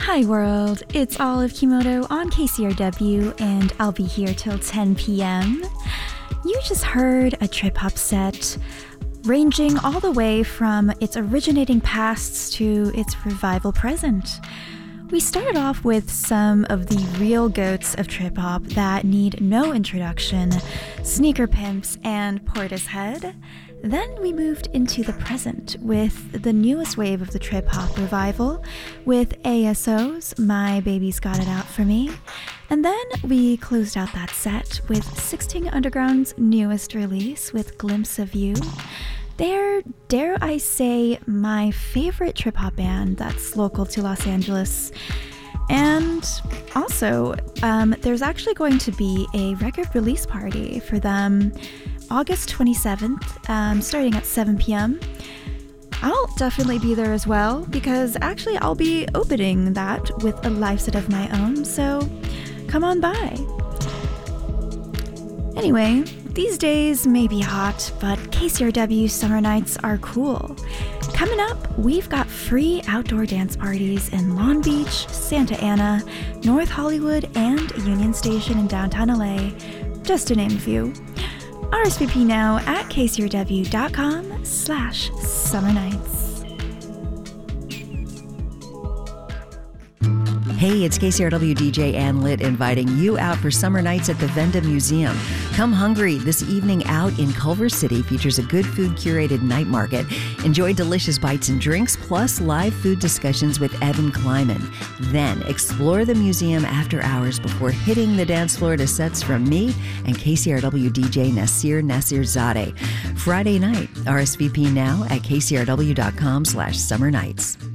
Hi world, it's Olive Kimoto on KCRW and I'll be here till 10 p.m. You just heard a trip-hop set ranging all the way from its originating pasts to its revival present. We started off with some of the real goats of trip-hop that need no introduction, Sneaker Pimps and Portishead. Then we moved into the present with the newest wave of the trip-hop revival with ASO's My Baby's Got It Out For Me. And then we closed out that set with 16 Underground's newest release with Glimpse of You. They're, dare I say, my favorite trip-hop band that's local to Los Angeles. And also, there's actually going to be a record release party for them August 27th, starting at 7 p.m. I'll definitely be there as well, because actually I'll be opening that with a live set of my own, so come on by. Anyway, these days may be hot, but KCRW summer nights are cool. Coming up, we've got free outdoor dance parties in Long Beach, Santa Ana, North Hollywood, and Union Station in downtown LA, just to name a few. RSVP now at kcrw.com/summernights. Hey, it's KCRW DJ Ann Litt inviting you out for summer nights at the Venda Museum. Come hungry. This evening out in Culver City features a good food curated night market. Enjoy delicious bites and drinks, plus live food discussions with Evan Kleiman. Then explore the museum after hours before hitting the dance floor to sets from me and KCRW DJ Nasir Nasirzadeh. Friday night, RSVP now at kcrw.com/summernights.